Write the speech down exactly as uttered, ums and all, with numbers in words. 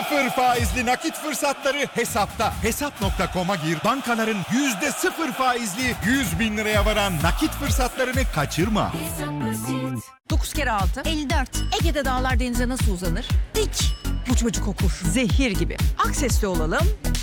Sıfır faizli nakit fırsatları Hesap'ta. Hesap nokta com'a gir. Bankaların yüzde sıfır faizli yüz bin liraya varan nakit fırsatlarını kaçırma. dokuz kere altı. elli dört. Ege'de dağlar denize nasıl uzanır? Dik. Uç ucu kokur. Zehir gibi. Aksesli olalım.